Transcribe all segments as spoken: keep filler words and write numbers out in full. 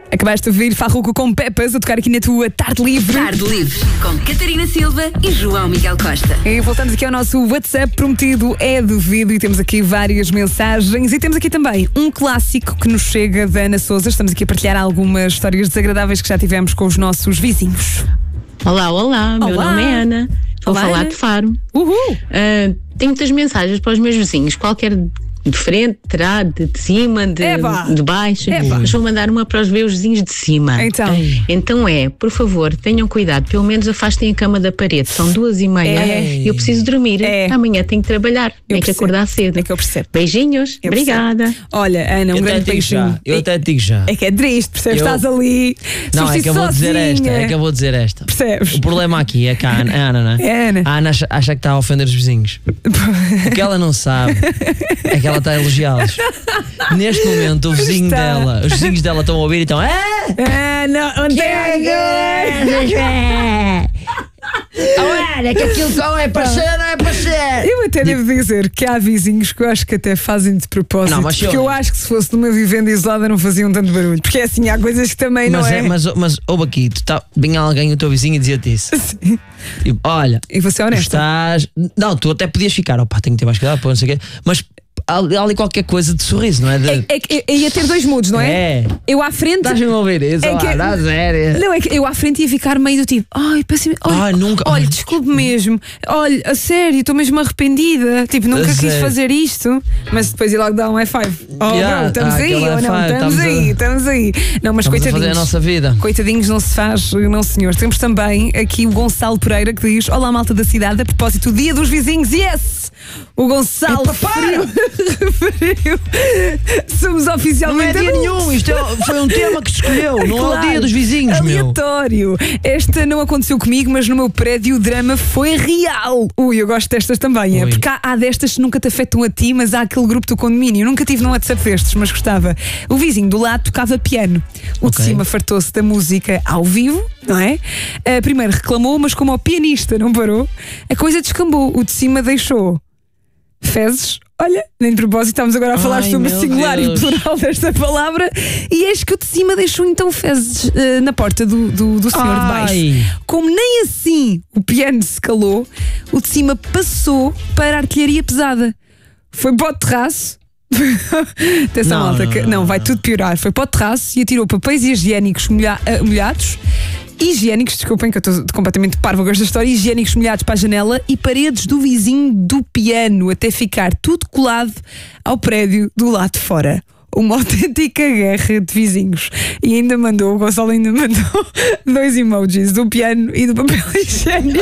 Acabaste de ouvir Farruko com Pepas a tocar aqui na tua Tarde Livre. Tarde Livre, com Catarina Silva e João Miguel Costa. E voltamos aqui ao nosso WhatsApp prometido é duvido e temos aqui várias mensagens e temos aqui também um clássico que nos chega da Ana Sousa. Estamos aqui a partilhar algumas histórias desagradáveis que já tivemos com os nossos vizinhos. Olá, olá, meu Olá. nome é Ana, vou Olá, falar Ana. de Faro. Uhul! Uh, tenho muitas mensagens para os meus vizinhos, qualquer de frente, de trás, de, de cima, de, Epá. de baixo. Epá. Mas vou mandar uma para os meus vizinhos de cima. Então. Então é, por favor, tenham cuidado, pelo menos afastem a cama da parede. São duas e meia É. e eu preciso dormir. É. Amanhã tenho que trabalhar, tenho que percebo. acordar cedo. É que eu percebo. Beijinhos, Eu obrigada. Olha, Ana, um Eu até grande digo beijinho. já. Eu até digo já. É que é triste, percebes? Eu- Estás ali. Não, sofri é que eu vou dizer esta. sozinha. É que eu vou dizer esta. Percebes? O problema aqui é que a Ana, a Ana, não é? É a Ana. A Ana acha, acha que está a ofender os vizinhos. O que ela não sabe é que ela está a elogiá-los. Neste momento, o vizinho Está. dela, os vizinhos dela estão a ouvir e estão. Ah! Ah, não, onde é Olha, que aquilo só é para ser, não é para ser! Eu até devo dizer que há vizinhos que eu acho que até fazem de propósito. Não, mas porque eu- eu acho que se fosse numa vivenda isolada não faziam tanto barulho. Porque é assim, há coisas que também Mas, não é, é. mas, mas ouve aqui, tu tá, vinha alguém, o teu vizinho, e dizia-te isso. Sim. Tipo, olha, E vou ser tu honesta. estás. Não, tu até podias ficar, opá, tenho que ter mais cuidado, pô, não sei o quê, mas há há ali qualquer coisa de sorriso, não é? De, É, é que eu ia ter dois moods, não é? É. Eu à frente. Estás-me a ouvir isso? É É que- que... Dá sério. Não, é que eu à frente ia ficar meio do tipo, ai, peço olha, Ai, nunca- olha, ai, desculpe mesmo, olha, a sério, estou mesmo arrependida, tipo, nunca A quis sério. fazer isto, mas depois ia logo dar um high five. Oh, Yeah, bro, estamos ah, aí, aquele ou high não? five, Estamos estamos a- aí, estamos aí. Não, mas Estamos a coitadinhos. fazer a nossa vida. Coitadinhos, não se faz, não senhor. Temos também aqui o Gonçalo Pereira que diz: olá, malta da cidade, a propósito, dia dos vizinhos, yes! O Gonçalo referiu, referiu. Somos Não é oficialmente dia adultos. nenhum, isto é- foi um tema que se escolheu, não é o Claro, dia dos vizinhos, meu. aleatório. Esta não aconteceu comigo, mas no meu prédio o drama foi real. Ui, eu gosto destas também, é? Ui. Porque há, há destas que nunca te afetam a ti, mas há aquele grupo do condomínio. Eu nunca tive num WhatsApp destes, mas gostava. O vizinho do lado tocava piano. O de Ok. cima fartou-se da música ao vivo, não é? Ah, primeiro reclamou, mas como o pianista não parou, a coisa descambou. O de cima deixou fezes. Olha, nem de propósito, estamos agora a falar Ai, sobre o meu singular e o Deus. plural desta palavra. E eis que o de cima deixou então fezes eh, na porta do, do, do senhor de baixo. Ai. Como nem assim o piano se calou, o de cima passou para a artilharia pesada. Foi para o terraço. Atenção, Não, malta, não, que- não, não, vai não. tudo piorar. Foi para o terraço e atirou papéis higiênicos molha- ah, molhados. Higiênicos, desculpem que eu estou completamente parva com esta história. Higiênicos molhados para a janela e paredes do vizinho do piano, até ficar tudo colado ao prédio do lado de fora. Uma autêntica guerra de vizinhos. E ainda mandou, o Gonçalo ainda mandou dois emojis do piano e do papel higiênico.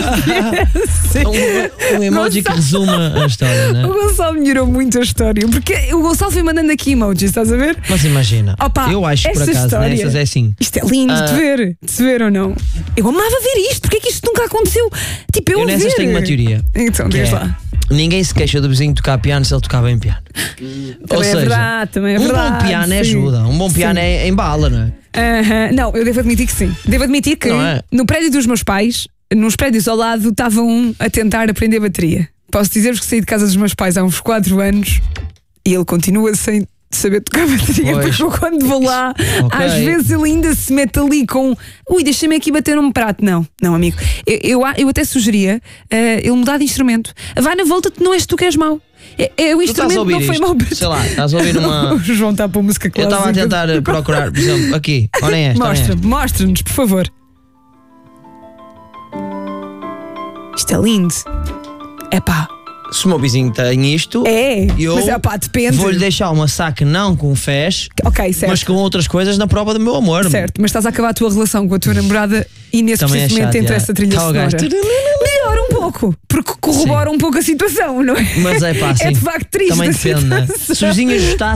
Um, um emoji que resume a história, O né? Gonçalo melhorou muito a história, porque o Gonçalo foi mandando aqui emojis, estás a ver? Mas imagina, Opa, eu acho que por esta acaso história- nessas é assim. Isto é lindo de Ah. ver, de se ver ou não. Eu amava ver isto, porque é que isto nunca aconteceu? Tipo, eu, Eu a nessas ver. tenho uma teoria. Então, que diz é, lá. Ninguém se queixa do vizinho tocar piano se ele tocar bem piano. Ou Também é seja, verdade, também é um verdade. bom piano é sim. ajuda, um bom piano Sim. é embala, não é? Aham. Não, eu devo admitir que sim. Devo admitir que Não é? no prédio dos meus pais, nos prédios ao lado, estava um a tentar aprender bateria. Posso dizer-vos que saí de casa dos meus pais há uns quatro anos e ele continua sem saber tocar bateria, Pois. porque eu quando vou lá, Ok. às vezes ele ainda se mete ali com ui, deixa-me aqui bater um prato. Não, não, amigo. Eu, eu, eu até sugeria eh, ele mudar de instrumento. Vai na volta, não és tu que és mau. É, é o Tu estás a instrumento ouvir não foi isto? mau para Sei lá, estás a ouvir uma. O João está para a música Eu clássica. estava a tentar eh, procurar, por exemplo, aqui. Olhem esta. olhem Mostra, esta. mostra-nos, por favor. Isto é lindo. Epá, Se o meu vizinho tem isto, é. eu Mas epá, depende. vou-lhe deixar uma saque não com fés, Ok, certo. mas com outras coisas na prova do meu amor. Certo, mas estás a acabar a tua relação com a tua namorada e nesse Também é preciso momento chato, entra já. essa trilha Tá o gajo. sonora. Melhora um pouco, porque corrobora um pouco a situação, não é? Mas é pá, É sim. de facto triste Também a depende, né? situação. Se o vizinho ajustar